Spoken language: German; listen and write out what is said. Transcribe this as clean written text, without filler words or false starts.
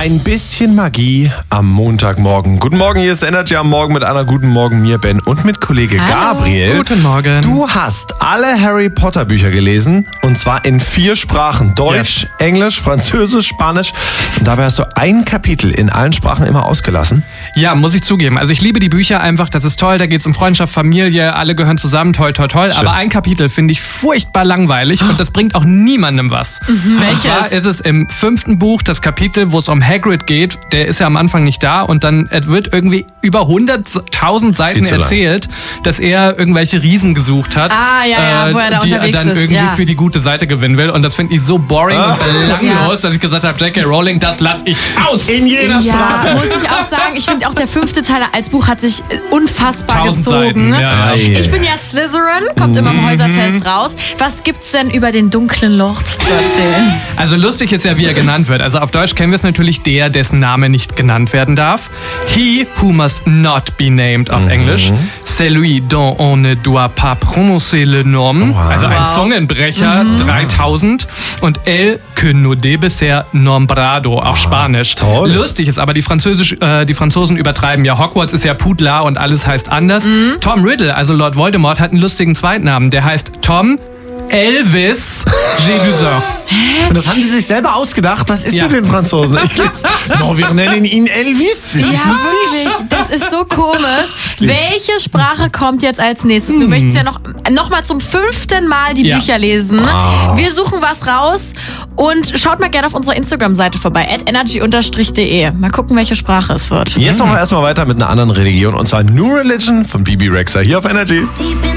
Ein bisschen Magie am Montagmorgen. Guten Morgen, hier ist Energy am Morgen mit einer guten Morgen, mir Ben und mit Kollege Gabriel. Guten Morgen. Du hast alle Harry Potter Bücher gelesen und zwar in 4 Sprachen. Deutsch, Englisch, Französisch, Spanisch. Und dabei hast du ein Kapitel in allen Sprachen immer ausgelassen. Ja, muss ich zugeben. Also ich liebe die Bücher einfach, das ist toll, da geht's um Freundschaft, Familie, alle gehören zusammen, toll, toll, toll. Schön. Aber ein Kapitel finde ich furchtbar langweilig und das bringt auch niemandem was. Welches? Und zwar ist es im 5. Buch das Kapitel, wo es um Hagrid geht. Der ist ja am Anfang nicht da und dann wird irgendwie über 100.000 Seiten erzählt, dass er irgendwelche Riesen gesucht hat, wo er da die er unterwegs dann ist. irgendwie für die gute Seite gewinnen will. Und das finde ich so boring und belanglos, dass ich gesagt habe, J.K. Rowling, das lasse ich aus. In jeder Sprache. Ja, muss ich auch sagen. Ich finde auch der 5. Teil als Buch hat sich unfassbar 1000 gezogen. Seiten, ja. Ich bin ja Slytherin, kommt immer im Häusertest raus. Was gibt's denn über den dunklen Lord zu erzählen? Also lustig ist ja, wie er genannt wird. Also auf Deutsch kennen wir es natürlich, der, dessen Name nicht genannt werden darf. He who must not be named auf Englisch. Celui dont on ne doit pas prononcer le nom. Also ein Zungenbrecher, 3000. Und El que no debe ser nombrado auf Spanisch. Toll. Lustig ist aber, die Franzosen übertreiben ja. Hogwarts ist ja Poudlard und alles heißt anders. Tom Riddle, also Lord Voldemort, hat einen lustigen Zweitnamen. Der heißt Tom Elvis Gélusin. Und das haben die sich selber ausgedacht. Was ist mit den Franzosen? No, wir nennen ihn Elvis. Ja, wirklich. Das ist so komisch. Welche Sprache kommt jetzt als nächstes? Du möchtest ja noch mal zum 5. Mal die Bücher lesen. Wir suchen was raus und schaut mal gerne auf unserer Instagram-Seite vorbei, @energy_de. Mal gucken, welche Sprache es wird. Jetzt machen wir erstmal weiter mit einer anderen Religion und zwar New Religion von Bibi Rexha hier auf Energy.